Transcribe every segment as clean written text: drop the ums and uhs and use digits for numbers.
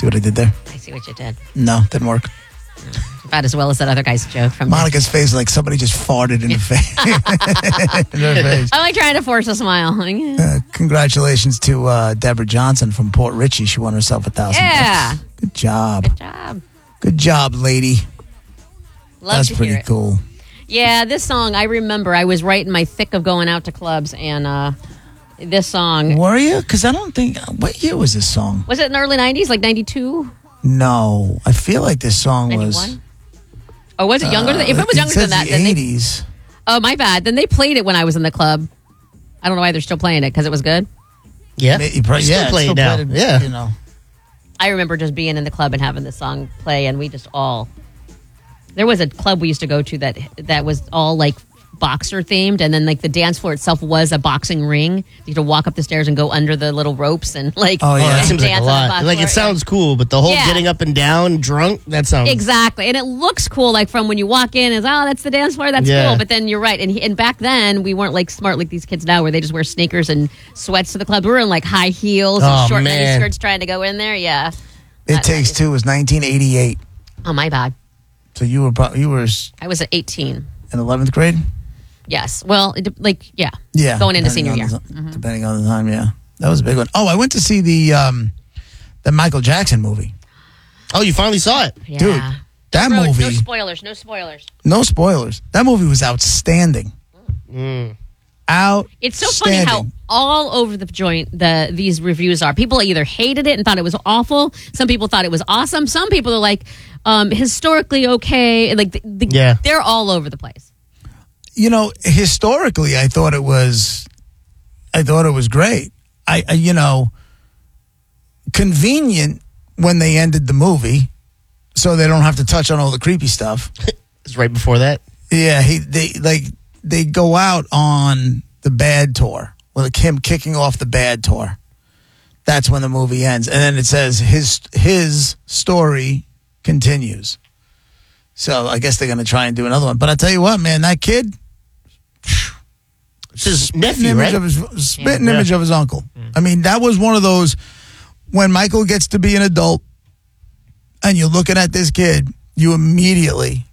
See what I did there? I see what you did. No, didn't work. About as well as that other guy's joke from Monica's face like somebody just farted in her face. In her face. I like trying to force a smile. Congratulations to Deborah Johnson from Port Richey. She won herself $1,000. Yeah. Good job. Good job. Good job, lady. Love That's to pretty hear it. cool. Yeah, this song, I remember I was right in my thick of going out to clubs, and this song. Were you? Because I don't think. What year was this song? Was it in the early 90s, like 92? No. I feel like this song 91? was. Or was it younger than that? If it was younger than that, the then 80s. Oh, my bad. Then they played it when I was in the club. I don't know why they're still playing it, because it was good. Yeah. You probably, Still play it now. Yeah. You know. I remember just being in the club and having this song play, and we just all. There was a club we used to go to that was all like boxer themed, and then like the dance floor itself was a boxing ring. You had to walk up the stairs and go under the little ropes and like. Oh, yeah. That and seems like a dance on the lot. box Like, floor. it sounds cool, but the whole Yeah. getting up and down drunk, that sounds... Exactly, and it looks cool. Like from when you walk in, is that's the dance floor. That's Yeah. cool. But then you're right, and back then we weren't like smart like these kids now, where they just wear sneakers and sweats to the club. We were in like high heels and Oh, short mini man. skirts trying to go in there. Yeah. It Takes Two was 1988. Oh my bad. So you were I was at 18. in 11th grade? Yes. Well, yeah. Yeah. Going into depending senior on year. the- Depending on the time, yeah. That was a big one. Oh, I went to see the Michael Jackson movie. Oh, you finally saw it? Yeah. Dude, that No movie, spoilers. No spoilers. no spoilers. That movie was outstanding. Outstanding. It's so funny how all over the joint these reviews are. People either hated it and thought it was awful. Some people thought it was awesome. Some people are like historically okay. Like Yeah. they're all over the place. You know, historically, I thought it was great. I convenient when they ended the movie, so they don't have to touch on all the creepy stuff. It's right before that. Yeah, they go out on the Bad tour, with him kicking off the Bad tour. That's when the movie ends, and then it says his story continues. So I guess they're gonna try and do another one. But I tell you what, man, that kid. It's his Spitting nephew, image right? of his image of his uncle. I mean, that was one of those when Michael gets to be an adult and you're looking at this kid, you immediately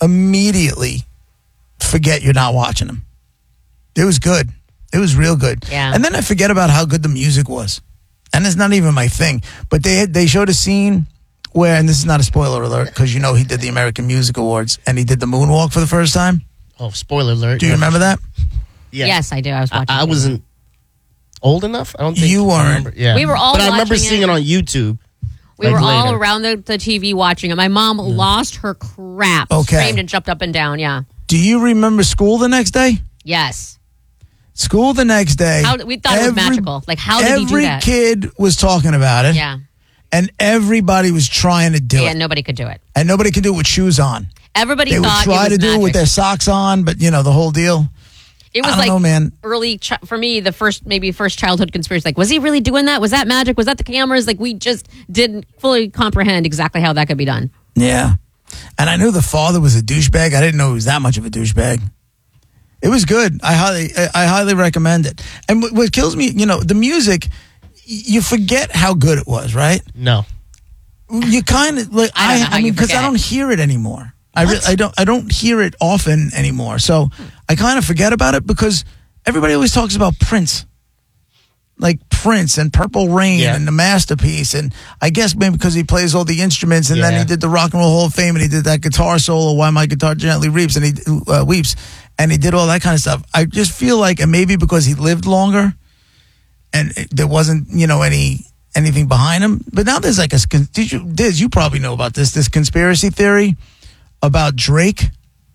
forget you're not watching him. It was good. It was real good. Yeah. And then I forget about how good the music was. And it's not even my thing. But they showed a scene where, and this is not a spoiler alert, because you know he did the American Music Awards and he did the moonwalk for the first time. Oh, spoiler alert. Do you remember that? Yeah. Yes, I do. I was watching. I wasn't old enough. I don't think You I weren't. remember. Yeah, We were all but I remember watching seeing it. it on YouTube. We like were all later. around the TV watching it. My mom lost her crap. Okay. Screamed and jumped up and down. Yeah. Do you remember school the next day? Yes. School the next day. We thought it was magical. Like, how did he do Every that? kid was talking about it. Yeah. And everybody was trying to do Yeah, it. nobody could do it. And nobody could do it with shoes on. Everybody They would thought try it to was do it with magic. their socks on, but the whole deal. It was I don't like know, man. early for me, the first childhood conspiracy. Like, was he really doing that? Was that magic? Was that the cameras? Like, we just didn't fully comprehend exactly how that could be done. Yeah. And I knew the father was a douchebag. I didn't know he was that much of a douchebag. It was good. I highly recommend it. And what kills me, the music, you forget how good it was, right? No. You kind of like I don't know how you because I forget. don't hear it anymore. I don't hear it often anymore. So I kind of forget about it because everybody always talks about Prince. Like Prince and Purple Rain and the Masterpiece, and I guess maybe because he plays all the instruments, and then he did the Rock and Roll Hall of Fame, and he did that guitar solo, "Why My Guitar Gently Weeps," and he did all that kind of stuff. I just feel like, and maybe because he lived longer, and there wasn't anything behind him. But now there's like Diz, you probably know about this conspiracy theory about Drake.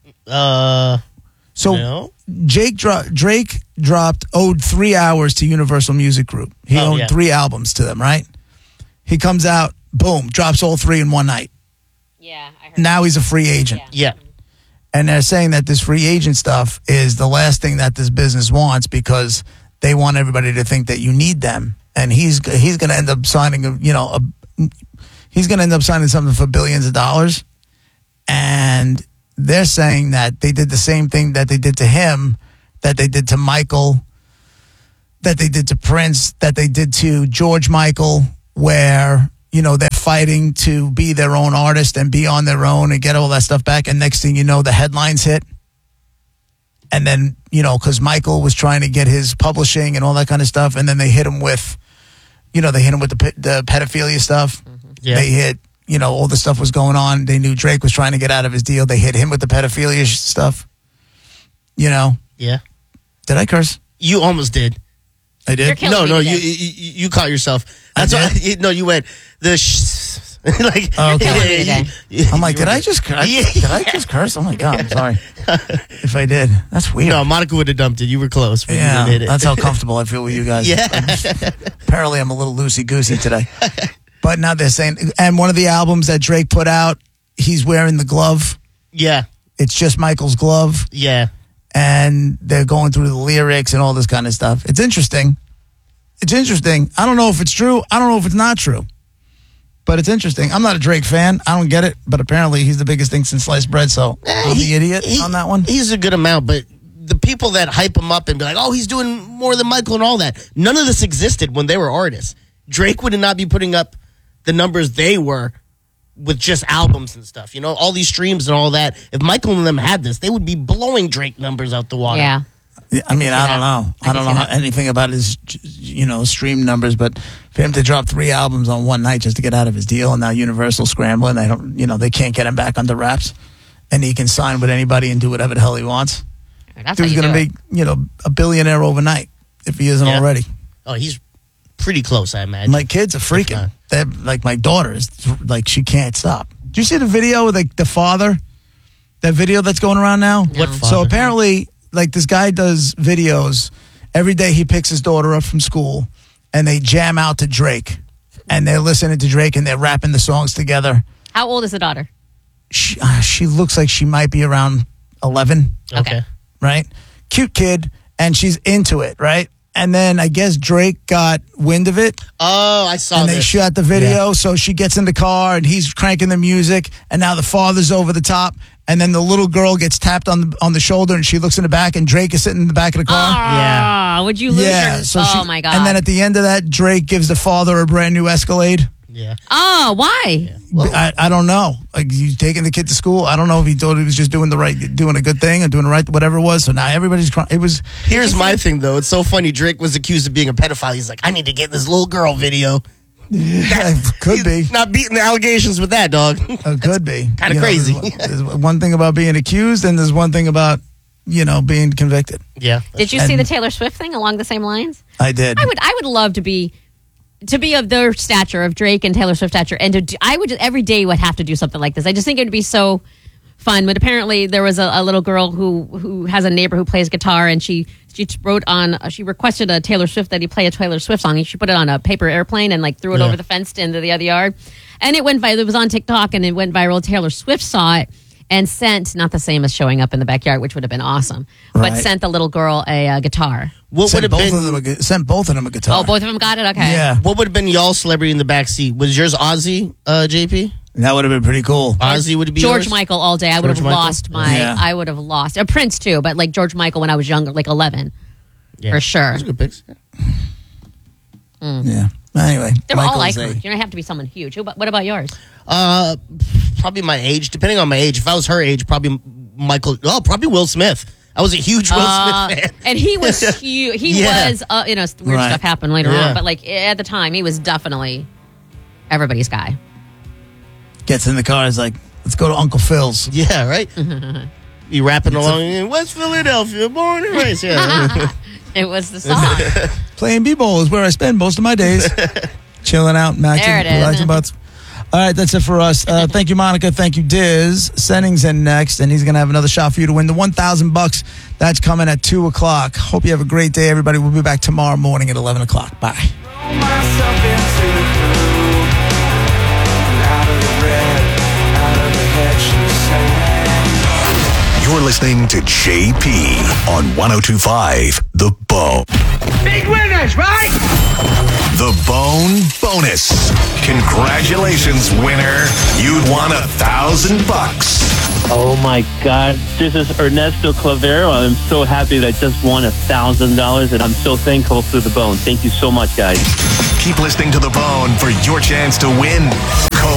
So No. Drake owed 3 hours to Universal Music Group. He owned 3 albums to them, right? He comes out, boom, drops all 3 in one night. Yeah, I heard. Now he's a free agent. Yeah. And they're saying that this free agent stuff is the last thing that this business wants because they want everybody to think that you need them. And he's going to end up signing he's going to end up signing something for billions of dollars. And they're saying that they did the same thing that they did to him, that they did to Michael, that they did to Prince, that they did to George Michael, where, they're fighting to be their own artist and be on their own and get all that stuff back. And next thing you know, the headlines hit. And then, because Michael was trying to get his publishing and all that kind of stuff. And then they hit him with, the pedophilia stuff. Mm-hmm. Yeah. They hit, all the stuff was going on. They knew Drake was trying to get out of his deal. They hit him with the pedophilia stuff. Yeah. Did I curse? You almost did. I did? You're killing me today. you caught yourself. That's I why. did? You went the like. Oh, okay. killing me today. I'm like, did I just curse? Yeah. Did I just curse? Oh my God, I'm sorry. If I did, that's weird. No, Monica would have dumped it. You were close. But you Yeah, didn't hit it. that's how comfortable I feel with you guys. Yeah. Apparently, I'm a little loosey-goosey today. But now they're saying, and one of the albums that Drake put out, he's wearing the glove. Yeah. It's just Michael's glove. Yeah. And they're going through the lyrics and all this kind of stuff. It's interesting. I don't know if it's true. I don't know if it's not true. But it's interesting. I'm not a Drake fan. I don't get it. But apparently, he's the biggest thing since sliced bread. So I'm the idiot on that one. He's a good amount, but the people that hype him up and be like, oh, he's doing more than Michael and all that, none of this existed when they were artists. Drake would not be putting up the numbers they were with just albums and stuff. All these streams and all that. If Michael and them had this, they would be blowing Drake numbers out the water. Yeah. I mean, I don't know. I don't know anything about his, stream numbers, but for him to drop 3 albums on one night just to get out of his deal, and now Universal scrambling, they can't get him back under wraps, and he can sign with anybody and do whatever the hell he wants. That's He was going to be, a billionaire overnight if he isn't already. Oh, he's pretty close, I imagine. My kids are freaking. They're like, my daughter is like, she can't stop. Do you see the video of the father? That video that's going around now? No. What father? So apparently, this guy does videos every day. He picks his daughter up from school, and they jam out to Drake, and they're listening to Drake, and they're rapping the songs together. How old is the daughter? She looks like she might be around 11. Okay. Right? Cute kid, and she's into it, right? And then I guess Drake got wind of it. Oh, I saw And this. they shot the video, so she gets in the car, and he's cranking the music, and now the father's over the top, and then the little girl gets tapped on the shoulder, and she looks in the back, and Drake is sitting in the back of the car. Yeah. Would you lose her? So oh, my God. And then at the end of that, Drake gives the father a brand new Escalade. Yeah. Oh, why? Yeah. I don't know. Like, you taking the kid to school. I don't know if he thought he was just doing a good thing and doing the right, whatever it was. So now everybody's crying. It was. Here's my thing, though. It's so funny. Drake was accused of being a pedophile. He's like, I need to get this little girl video. Yeah, could be. Not beating the allegations with that, dog. Could be. Kind of crazy. There's one thing about being accused, and there's one thing about being convicted. Yeah. Did you see the Taylor Swift thing along the same lines? I did. I would love to be of their stature, of Drake and Taylor Swift stature, and I would just, every day would have to do something like this. I just think it would be so fun. But apparently there was a little girl who has a neighbor who plays guitar, and she she requested a Taylor Swift, that he play a Taylor Swift song, and she put it on a paper airplane and threw it over the fence into the other yard, and it went viral. It was on TikTok and it went viral. Taylor Swift saw it and sent, not the same as showing up in the backyard, which would have been awesome, but sent the little girl a guitar. What would have been? Sent both of them a guitar. Oh, both of them got it? Okay. Yeah. What would have been y'all's celebrity in the backseat? Was yours Ozzy, JP? That would have been pretty cool. Ozzy would be George yours? Michael all day. I would have Michael? lost I would have lost. Prince too, but George Michael when I was younger, 11. Yeah. For sure. Those are good picks. Yeah. Anyway. They're all Michael's icons. You don't have to be someone huge. What about yours? Probably my age. Depending on my age. If I was her age, probably Michael. Oh, probably Will Smith. I was a huge Will Smith fan. And he was huge. He was, weird stuff happened later on, but at the time, he was definitely everybody's guy. Gets in the car, is like, let's go to Uncle Phil's. Yeah, right? You rapping along in West Philadelphia, born and raised. Yeah. It was the song. Playing b-ball is where I spend most of my days. Chilling out, maxing, There it is. relaxing butts. All right, that's it for us. Thank you, Monica. Thank you, Diz. Senning's in next, and he's going to have another shot for you to win the $1,000. That's coming at 2 o'clock. Hope you have a great day, everybody. We'll be back tomorrow morning at 11 o'clock. Bye. You're listening to JP on 102.5 The Bone. Big winners, right? The Bone Bonus. Congratulations, winner. You'd won $1,000. Oh my God. This is Ernesto Clavero. I'm so happy that I just won $1,000 and I'm so thankful to The Bone. Thank you so much, guys. Keep listening to The Bone for your chance to win.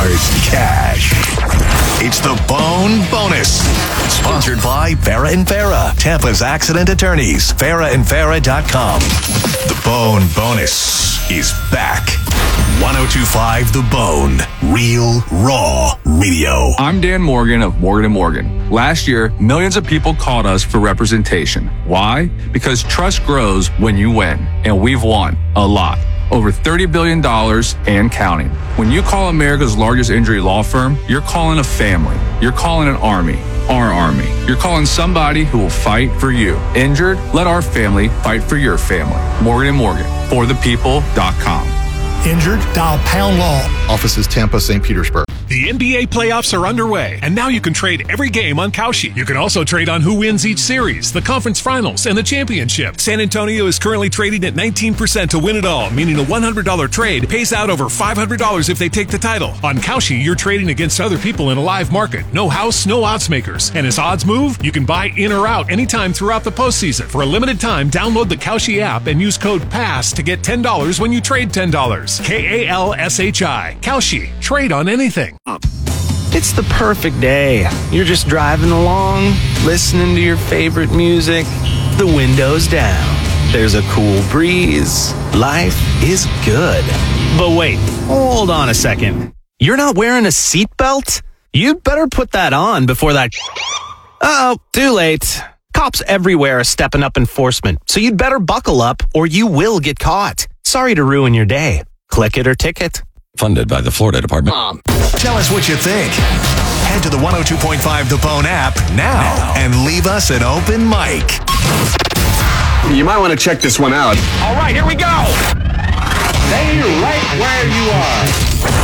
cash. It's the Bone Bonus. Sponsored by Farah and Farah, Tampa's accident attorneys. FarahandFarah.com. The Bone Bonus is back. 1025 The Bone. Real, raw radio. I'm Dan Morgan of Morgan & Morgan. Last year, millions of people called us for representation. Why? Because trust grows when you win, and we've won a lot. Over $30 billion and counting. When you call America's largest injury law firm, you're calling a family. You're calling an army. Our army. You're calling somebody who will fight for you. Injured? Let our family fight for your family. Morgan & Morgan. ForThePeople.com. Injured? Dial Pound Law. Offices Tampa, St. Petersburg. The NBA playoffs are underway, and now you can trade every game on Kalshi. You can also trade on who wins each series, the conference finals, and the championship. San Antonio is currently trading at 19% to win it all, meaning a $100 trade pays out over $500 if they take the title. On Kalshi, you're trading against other people in a live market. No house, no odds makers. And as odds move, you can buy in or out anytime throughout the postseason. For a limited time, download the Kalshi app and use code PASS to get $10 when you trade $10. KALSHI. Kalshi. Trade on anything. It's the perfect day. You're just driving along, listening to your favorite music, the windows down. There's a cool breeze. Life is good. But wait, hold on a second. You're not wearing a seatbelt? You'd better put that on before that... Uh-oh, too late. Cops everywhere are stepping up enforcement, so you'd better buckle up or you will get caught. Sorry to ruin your day. Click it or ticket. Funded by the Florida Department. Tell us what you think. Head to the 102.5 The Bone app now and leave us an open mic. You might want to check this one out. All right, here we go. Stay right where you are.